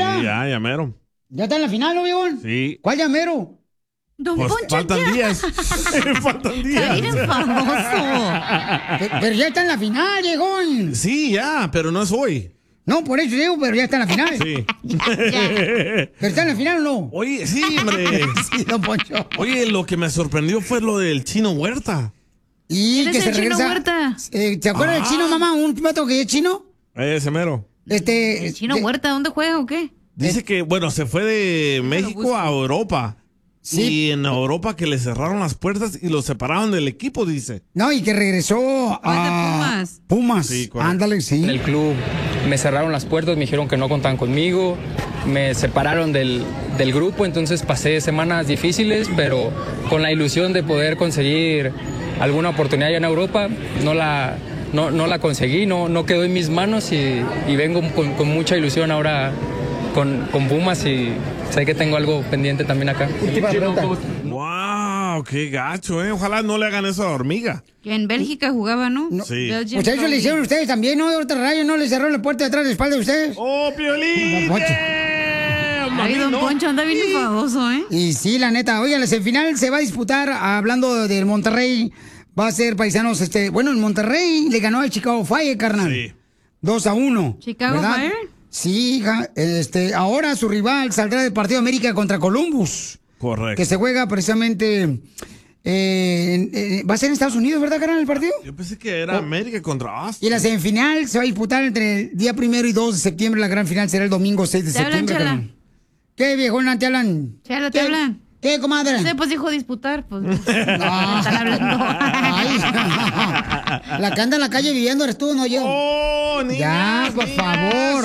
¿verdad? Sí, ya mero. ¿Ya está en la final, ¿no, viejón? Sí. ¿Cuál ya mero? Don Pues Poncho faltan ya. días. Faltan días. Eres famoso. Pero ya está en la final, viejón. Sí, ya, pero no es hoy. No, por eso digo, pero ya está en la final. Sí. ¿Pero está en la final o no? Oye, sí, hombre. Sí, don Poncho. Oye, lo que me sorprendió fue lo del Chino Huerta. Y ¿Quién que es se el Chino regresa. Huerta? ¿Te acuerdas del chino, mamá? Un vato que es chino. Ese mero. ¿El Chino Huerta dónde juega o qué? Dice que, bueno, se fue de México a Europa. Sí. Y en Europa que le cerraron las puertas y lo separaron del equipo, dice. No, y que regresó a Pumas. Sí, correcto. Ándale, sí. En el club me cerraron las puertas, me dijeron que no contaban conmigo, me separaron del grupo, entonces pasé semanas difíciles, pero con la ilusión de poder conseguir alguna oportunidad allá en Europa, no la conseguí, no quedó en mis manos y vengo con mucha ilusión ahora con Pumas y sé que tengo algo pendiente también acá. Wow, qué gacho, Ojalá no le hagan eso a Hormiga. Que en Bélgica jugaba, ¿no? Sí. Pues eso le hicieron ustedes también, ¿no? De otra raya, ¿no? Le cerró la puerta de atrás de la espalda de ustedes. ¡Oh, Piolín! Don Poncho. Ay, don Poncho anda bien enfadoso, ¿eh? Y sí, la neta. Oigan, la semifinal se va a disputar, hablando del Monterrey, va a ser, paisanos, bueno, el Monterrey le ganó al Chicago Fire, carnal. Sí. 2-1. ¿Chicago ¿verdad? Fire? Sí, hija. Ahora su rival saldrá del partido de América contra Columbus. Correcto. Que se juega precisamente... va a ser en Estados Unidos, ¿verdad, carnal, el partido? Yo pensé que era América contra Austin. Y la semifinal se va a disputar entre el día 1 y 2 de septiembre. La gran final será el domingo 6 de ¿Te hablan, septiembre. Chela? carnal. ¿Qué, viejona, te hablan? Chela, ¿te hablan? ¿Qué, comadre? No sé, pues dijo disputar, pues. No. Están hablando. Ay, la que anda en la calle viviendo eres tú, no yo. ¡Oh, niñas, Ya, por niñas! favor.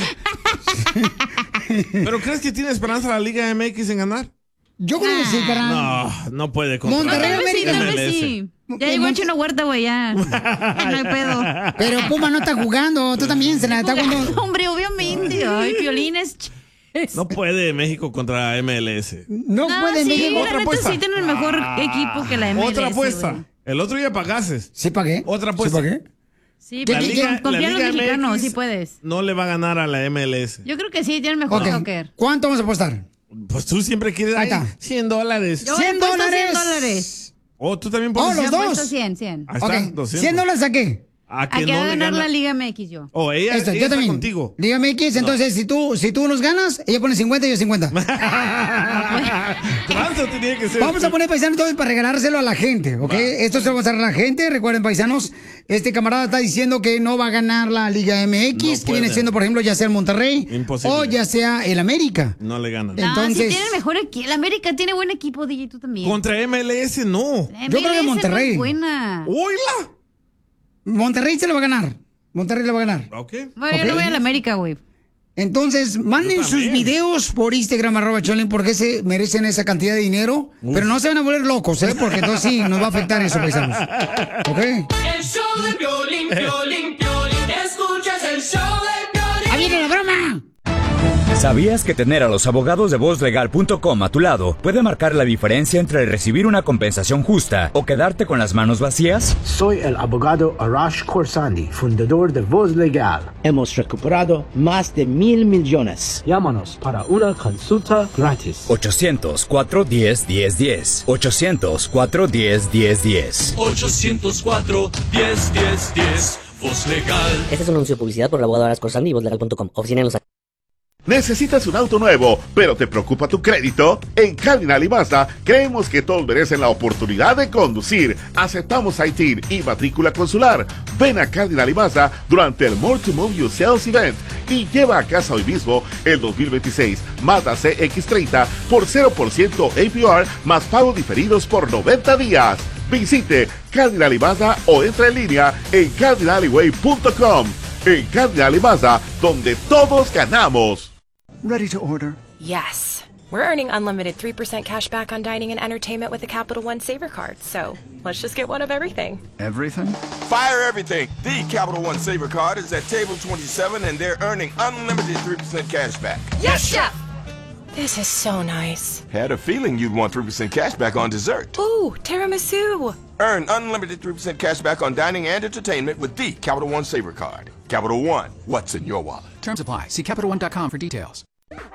¿Pero crees que tiene esperanza la Liga MX en ganar? Yo creo que sí, carnal. No puede contra Monterrey, Tal vez sí, tal vez MLS. sí. Ya llegó el Chino Huerta, güey, ya. No hay pedo. Pero Puma no está jugando, tú también se la está jugando. Hombre, obviamente. Ay, Piolín es... No puede México contra MLS. No puede, sí, México. la neta sí tiene el mejor equipo que la MLS. Otra apuesta. güey. El otro día pagases. ¿Sí pagué? Otra apuesta. ¿Sí pagué? Sí, La pero Liga- confía en la los Liga mexicanos, MX sí puedes. No le va a ganar a la MLS. Yo creo que sí, tiene el mejor Ok. soccer. ¿Cuánto vamos a apostar? Pues tú siempre quieres Ahí está. $100. Yo $100. apuesto $100. Oh, tú también Oh, pones los Yo dos. apuesto 100. Ahí está, Ok, 200. $100 a qué? A A que que no va a le ganar gana. la Liga MX yo. Oh, ella, Esto, ella yo está también. contigo. Dígame X, entonces si tú nos ganas, ella pone 50 y yo 50. ¿Cuánto tenía que ser? Vamos a poner paisanos entonces para regalárselo a la gente, ¿ok? Esto se lo vamos a dar a la gente. Recuerden, paisanos, este camarada está diciendo que no va a ganar la Liga MX, que viene puede. siendo, por ejemplo, ya sea el Monterrey Imposible. o ya sea el América. No le ganan. No, Entonces- sí tiene el mejor equipo. El América tiene buen equipo, DJ, tú también. Contra MLS no. La Yo creo que MLS Monterrey. no es buena. ¡Oíla! Monterrey se lo va a ganar. Monterrey le va a ganar. Ok. Bueno, yo Ok. le voy a la América, güey. Entonces, manden Yo sus también. videos por Instagram, @Cholin, porque se merecen esa cantidad de dinero. Pero no se van a volver locos, ¿eh? Porque entonces sí, nos va a afectar eso, paisanos. ¿Ok? El show de Piolín, Piolín, Piolín. Escuchas el show de Piolín. ¡Ahí viene la broma! ¿Sabías que tener a los abogados de VozLegal.com a tu lado puede marcar la diferencia entre recibir una compensación justa o quedarte con las manos vacías? Soy el abogado Arash Khorsandi, fundador de Voz Legal. Hemos recuperado más de 1,000 millones. Llámanos para una consulta gratis. 800-410-1010. 800-410-1010. 804-10-10-10. Voz Legal. Este es un anuncio de publicidad por el abogado Arash Khorsandi y VozLegal.com. Oficina en Los Ángeles. ¿Necesitas un auto nuevo, pero te preocupa tu crédito? En Cardinal y Mazda creemos que todos merecen la oportunidad de conducir. Aceptamos ITIN y matrícula consular. Ven a Cardinal y Mazda durante el More to Move You Sales Event y lleva a casa hoy mismo el 2026 Mazda CX-30 por 0% APR más pagos diferidos por 90 días. Visite Cardinal y Mazda o entra en línea en cardinalyway.com. En Cardinal y Mazda, donde todos ganamos. Ready to order? Yes. We're earning unlimited 3% cash back on dining and entertainment with the Capital One Saver Card. So let's just get one of everything. Everything? Fire everything. The Capital One Saver Card is at table 27 and they're earning unlimited 3% cash back. Yes, Chef! This is so nice. Had a feeling you'd want 3% cash back on dessert. Ooh, tiramisu. Earn unlimited 3% cash back on dining and entertainment with the Capital One Saver Card. Capital One, what's in your wallet? Terms apply. See CapitalOne.com for details.